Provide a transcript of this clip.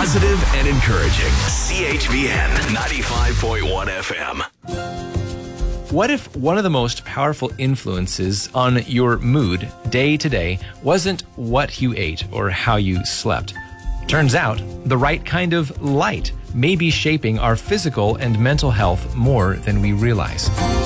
Positive and encouraging. CHVN 95.1 FM. What if one of the most powerful influences on your mood day to day wasn't what you ate or how you slept? Turns out, the right kind of light may be shaping our physical and mental health more than we realize.